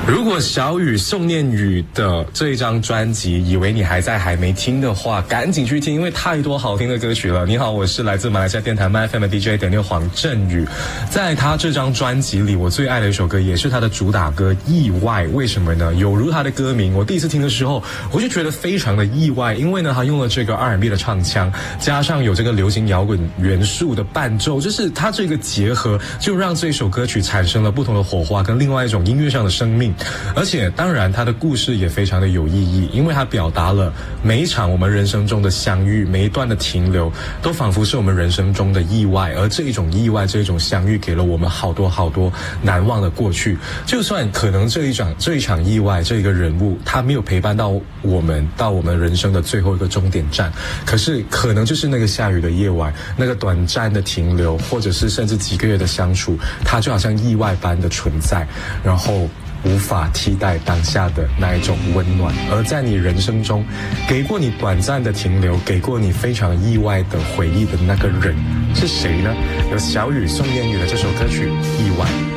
如果小雨宋念宇的这一张专辑以为你还没听的话，赶紧去听，因为太多好听的歌曲了。你好，我是来自马来西亚电台 MyFM 的 DJ 点六黄振宇。在他这张专辑里，我最爱的一首歌也是他的主打歌《意外》。为什么呢？有如他的歌名，我第一次听的时候我就觉得非常的意外，因为呢他用了这个 R&B 的唱腔，加上有这个流行摇滚元素的伴奏，就是他这个结合就让这首歌曲产生了不同的火花跟另外一种音乐上的生命。而且当然他的故事也非常的有意义，因为他表达了每一场我们人生中的相遇，每一段的停留都仿佛是我们人生中的意外，而这一种意外，这一种相遇给了我们好多好多难忘的过去。就算可能这一场意外，这一个人物他没有陪伴到我们人生的最后一个终点站，可是可能就是那个下雨的夜晚，那个短暂的停留，或者是甚至几个月的相处，它就好像意外般的存在，然后无法替代当下的那一种温暖。而在你人生中给过你短暂的停留，给过你非常意外的回忆的那个人是谁呢？有小雨宋念宇的这首歌曲《意外》。